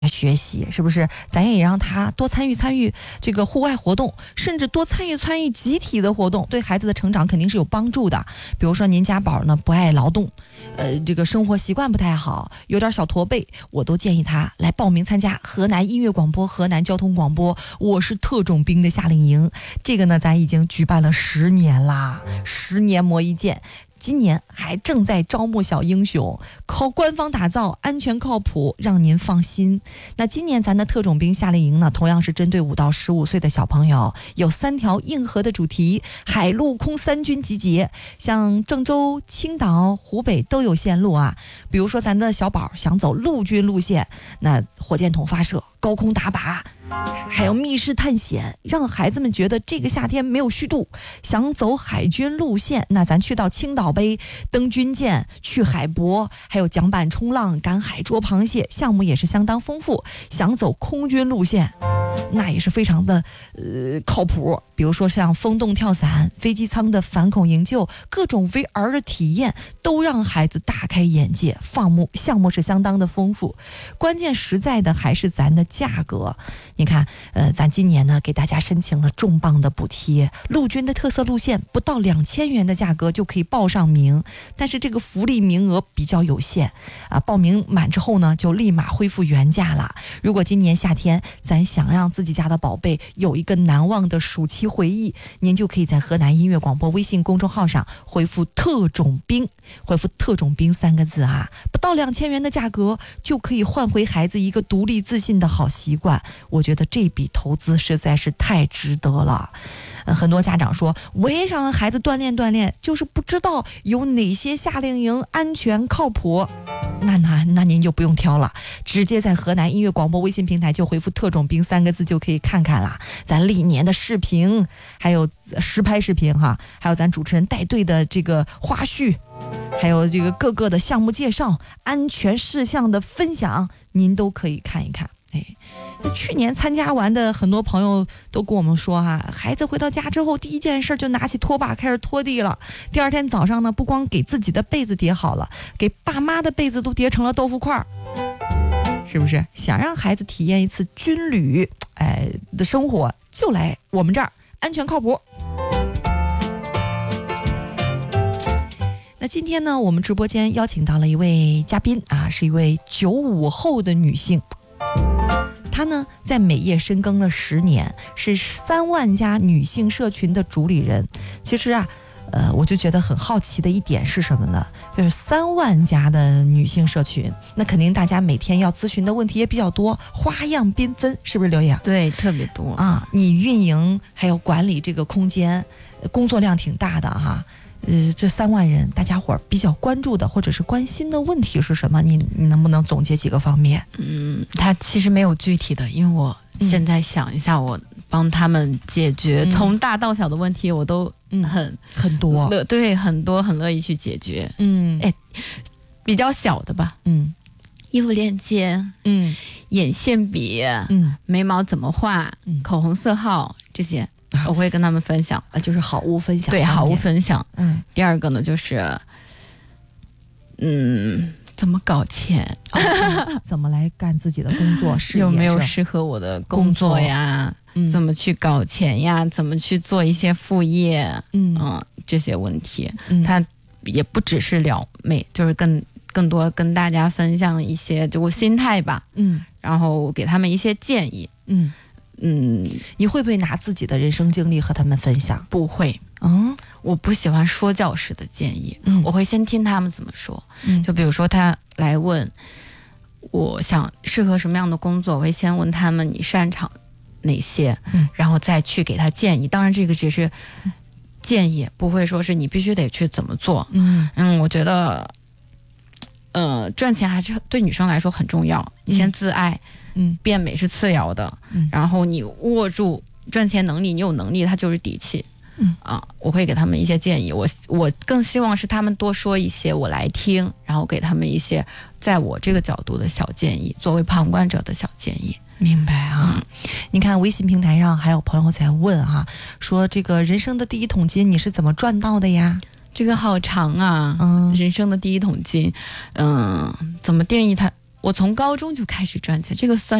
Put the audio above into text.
学习，是不是？咱也让他多参与这个户外活动，甚至多参与集体的活动，对孩子的成长肯定是有帮助的。比如说您家宝呢不爱劳动，这个生活习惯不太好，有点小驼背，我都建议他来报名参加河南音乐广播、河南交通广播我是特种兵的夏令营。这个呢，咱已经举办了10年啦，10年磨一剑。今年还正在招募小英雄，靠官方打造，安全靠谱，让您放心。那今年咱的特种兵夏令营呢，同样是针对5到15岁的小朋友，有3条硬核的主题，海陆空3军集结，像郑州、青岛、湖北都有线路啊。比如说咱的小宝想走陆军路线，那火箭筒发射、高空打靶，还有密室探险，让孩子们觉得这个夏天没有虚度。想走海军路线，那咱去到青岛杯登军舰，去海博，还有桨板冲浪、赶海捉螃蟹，项目也是相当丰富。想走空军路线，那也是非常的靠谱。比如说像风洞跳伞、飞机舱的反恐营救，各种 VR 的体验都让孩子大开眼界，项目是相当的丰富。关键实在的还是咱的价格。你看，咱今年呢给大家申请了重磅的补贴，陆军的特色路线不到2000元的价格就可以报上名，但是这个福利名额比较有限啊，报名满之后呢就立马恢复原价了。如果今年夏天咱想让自己家的宝贝有一个难忘的暑期回忆，您就可以在河南音乐广播微信公众号上回复特种兵，回复特种兵3个字啊，不到2000元的价格就可以换回孩子一个独立自信的好习惯。我觉得这笔投资实在是太值得了。很多家长说，我也想让孩子锻炼，就是不知道有哪些夏令营安全靠谱。那您就不用挑了，直接在河南音乐广播微信平台就回复特种兵3个字就可以看看啦。咱历年的视频，还有实拍视频哈，还有咱主持人带队的这个花絮，还有这个各个的项目介绍、安全事项的分享，您都可以看一看。去年参加完的很多朋友都跟我们说孩子回到家之后第一件事就拿起拖把开始拖地了。第二天早上呢，不光给自己的被子叠好了，给爸妈的被子都叠成了豆腐块。是不是想让孩子体验一次军旅的生活，就来我们这儿，安全靠谱。那今天呢，我们直播间邀请到了一位嘉宾是一位95后的女性。她呢，在美业深耕了10年，是3万家女性社群的主理人。其实我就觉得很好奇的一点是什么呢？就是3万家的女性社群，那肯定大家每天要咨询的问题也比较多，花样缤纷，是不是刘颖？ 对，特别多啊！你运营还有管理这个空间，工作量挺大的哈。这3万人，大家伙儿比较关注的或者是关心的问题是什么？你能不能总结几个方面？ 它其实没有具体的，因为我现在想一下，我帮他们解决从大到小的问题，我都很多，对，很多很乐意去解决。比较小的吧，衣服链接，眼线笔，眉毛怎么画，口红色号这些。我会跟他们分享， 就是好物分享。 对，好物分享。第二个呢，就是怎么搞钱， 怎么来干自己的工作，事业有没有适合我的工作呀？怎么去搞钱呀？怎么去做一些副业？这些问题，它也不只是聊美，就是更多跟大家分享一些就我心态吧。然后给他们一些建议。 你会不会拿自己的人生经历和他们分享？ 不会。我不喜欢说教式的建议。我会先听他们怎么说。就比如说他来问我想适合什么样的工作，我会先问他们你擅长哪些，然后再去给他建议。当然这个只是建议，不会说是你必须得去怎么做。我觉得赚钱还是对女生来说很重要。你先自爱，变美是次要的，然后你握住赚钱能力，你有能力，它就是底气。我会给他们一些建议，我更希望是他们多说一些，我来听，然后给他们一些在我这个角度的小建议，作为旁观者的小建议。 明白啊。你看微信平台上还有朋友在问说这个人生的第一桶金你是怎么赚到的呀？ 这个好长啊。人生的第一桶金，怎么定义它？ 我从高中就开始赚钱，这个算